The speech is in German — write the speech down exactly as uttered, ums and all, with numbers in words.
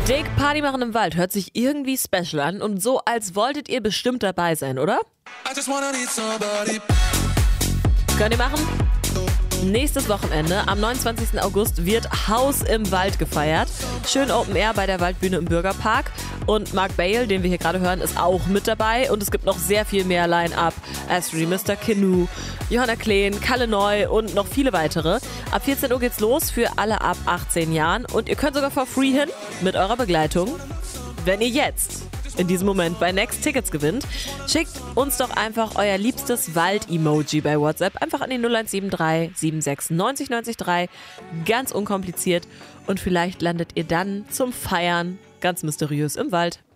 Dick Party machen im Wald hört sich irgendwie special an und so, als wolltet ihr bestimmt dabei sein, oder? Könnt ihr machen? Nächstes Wochenende, am neunundzwanzigsten August, wird Haus im Wald gefeiert. Schön Open Air bei der Waldbühne im Bürgerpark. Und Mark Bale, den wir hier gerade hören, ist auch mit dabei. Und es gibt noch sehr viel mehr Line-Up. Astrid, Mister Canoe, Johanna Kleen, Kalle Neu und noch viele weitere. Ab vierzehn Uhr geht's los für alle ab achtzehn Jahren. Und ihr könnt sogar for free hin mit eurer Begleitung, wenn ihr jetzt in diesem Moment bei Next Tickets gewinnt. Schickt uns doch einfach euer liebstes Wald-Emoji bei WhatsApp einfach an die null eins sieben drei sieben sechs neun null neun drei. Ganz unkompliziert. Und vielleicht landet ihr dann zum Feiern ganz mysteriös im Wald.